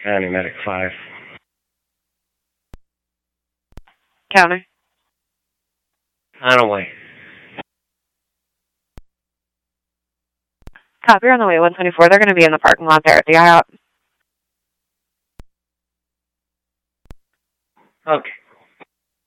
County Medic 5. Counter. On the way. Copy, you're on the way, 124. They're going to be in the parking lot there at the IHOP. Okay.